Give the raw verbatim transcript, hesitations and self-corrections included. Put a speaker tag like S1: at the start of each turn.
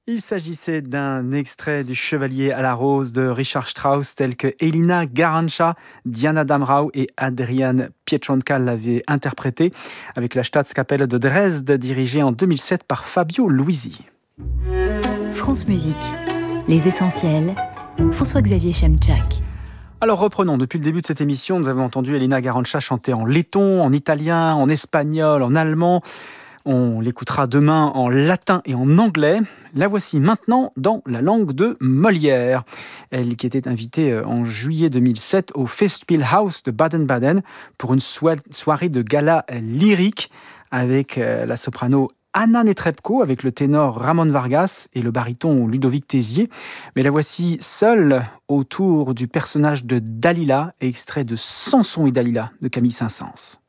S1: Il s'agissait d'un extrait du Chevalier à la rose de Richard Strauss, tel que Elina Garanca, Diana Damrau et Adrian Pietronka l'avaient interprété, avec la Staatskapelle de Dresde, dirigée en deux mille sept par Fabio Luisi.
S2: France Musique, les essentiels, François-Xavier Chemchak.
S1: Alors reprenons, depuis le début de cette émission, nous avons entendu Elina Garanca chanter en letton, en italien, en espagnol, en allemand. On l'écoutera demain en latin et en anglais. La voici maintenant dans la langue de Molière. Elle qui était invitée en juillet deux mille sept au Festspielhaus de Baden-Baden pour une soirée de gala lyrique avec la soprano Anna Netrebko, avec le ténor Ramon Vargas et le baryton Ludovic Tézier. Mais la voici seule autour du personnage de Dalila, extrait de Samson et Dalila de Camille Saint-Saëns.